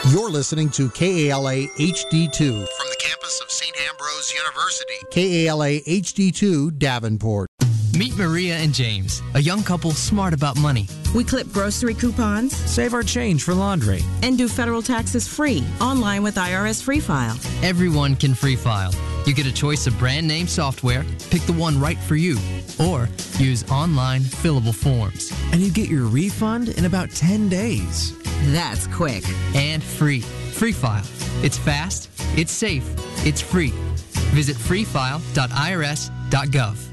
You're listening to KALA HD2 from the campus of St. Ambrose University. KALA HD2 Davenport. Meet Maria and James, a young couple smart about money. We clip grocery coupons, save our change for laundry, and do federal taxes free online with IRS Free File. Everyone can free file. You get a choice of brand name software, pick the one right for you, or use online fillable forms. And you get your refund in about 10 days. That's quick. And free. Free File. It's fast, it's safe, it's free. Visit freefile.irs.gov.